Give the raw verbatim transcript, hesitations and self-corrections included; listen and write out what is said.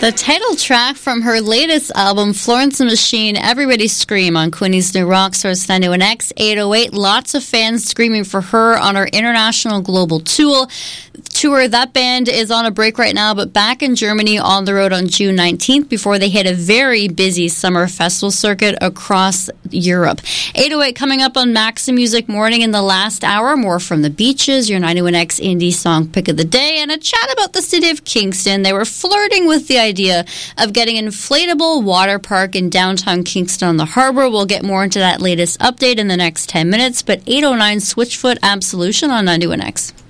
The title track from her latest album, Florence and the Machine, Everybody Scream on Queenie's New Rock Source ninety-one X eight oh eight. Lots of fans screaming for her on her international global tour. Tour. That band is on a break right now, but back in Germany on the road on June nineteenth before they hit a very busy summer festival circuit across Europe. eight oh eight coming up on Maxim Music Morning in the last hour. More from the Beaches, your ninety-one X indie song pick of the day, and a chat about the city of Kingston. They were flirting with the idea of getting an inflatable water park in downtown Kingston on the harbor. We'll get more into that latest update in the next ten minutes, but eight oh nine Switchfoot Absolution on ninety-one X.